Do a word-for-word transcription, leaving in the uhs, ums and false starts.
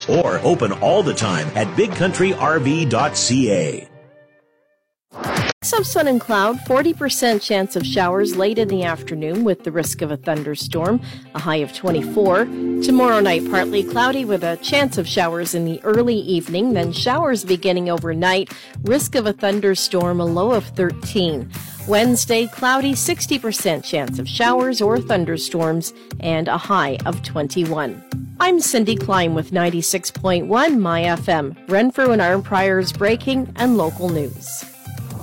or open all the time at big country r v dot c a. Some sun and cloud, forty percent chance of showers late in the afternoon with the risk of a thunderstorm, a high of twenty-four. Tomorrow night, partly cloudy with a chance of showers in the early evening, then showers beginning overnight, risk of a thunderstorm, a low of thirteen. Wednesday, cloudy, sixty percent chance of showers or thunderstorms, and a high of twenty-one. I'm Cindy Klein with ninety-six point one My F M, Renfrew and Arnprior's breaking and local news.